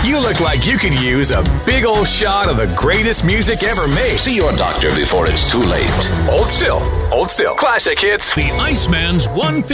You look like you could use a big old shot of the greatest music ever made. See your doctor before it's too late. Hold still. Hold still. Classic hits. The Iceman's 150.